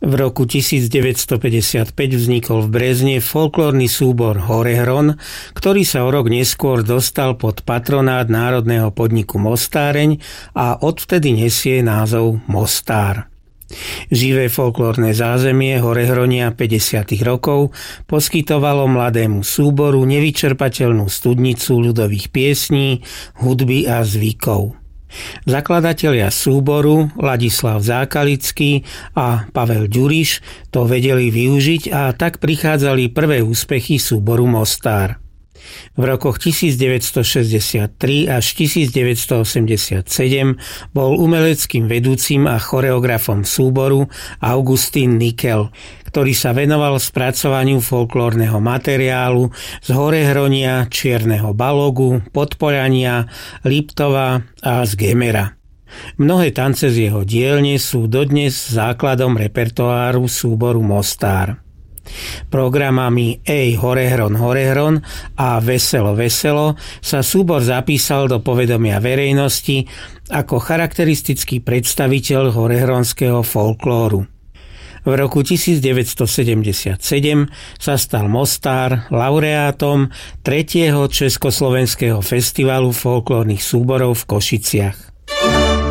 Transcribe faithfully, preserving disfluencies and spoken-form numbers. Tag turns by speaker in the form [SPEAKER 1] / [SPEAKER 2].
[SPEAKER 1] V roku devätnásťstopäťdesiatpäť vznikol v Brezne folklórny súbor Horehron, ktorý sa o rok neskôr dostal pod patronát národného podniku Mostáreň a odvtedy nesie názov Mostár. Živé folklórne zázemie Horehronia päťdesiatych rokov poskytovalo mladému súboru nevyčerpateľnú studnicu ľudových piesní, hudby a zvykov. Zakladatelia súboru Ladislav Zákalický a Pavel Ďuriš to vedeli využiť a tak prichádzali prvé úspechy súboru Mostár. V rokoch devätnásťstošesťdesiattri až devätnásťstoosemdesiatsedem bol umeleckým vedúcim a choreografom súboru Augustín Nikel, ktorý sa venoval spracovaniu folklórneho materiálu z Horehronia, Čierneho Balogu, Podpoľania, Liptova a z Gemera. Mnohé tance z jeho dielne sú dodnes základom repertoáru súboru Mostár. Programami Ej Horehron Horehron a Veselo Veselo sa súbor zapísal do povedomia verejnosti ako charakteristický predstaviteľ horehronského folklóru. V roku devätnásťstosedemdesiatsedem sa stal Mostár laureátom tretieho Československého festivalu folklórnych súborov v Košiciach.